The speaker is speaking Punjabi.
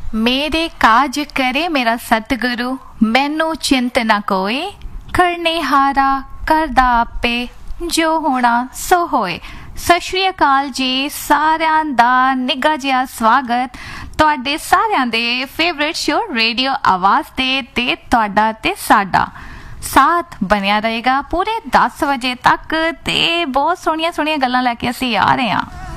मेरे काज करे मेरा सतगुरु, मैनू चिंत ना कोई। करने हारा करदा आपे, जो होना सो होए। सत श्री अकाल जी, सारिਆਂ ਦਾ ਨਿੱਘਾ ਜਿਹਾ ਸਵਾਗਤ ਤੁਹਾਡੇ ਸਾਰਿਆਂ ਦੇ ਫੇਵਰਿਟ ਸ਼ੋ ਰੇਡੀਓ ਆਵਾਜ਼ ਤੇ ਤੁਹਾਡਾ ਤੇ ਸਾਡਾ ਸਾਥ ਬਣਿਆ ਰਹੇਗਾ ਪੂਰੇ 10 ਵਜੇ ਤੱਕ ਤੇ ਬਹੁਤ ਸੋਹਣੀਆਂ ਗੱਲਾਂ ਲੈ ਕੇ ਅਸੀਂ ਆ ਰਹੇ ਹਾਂ।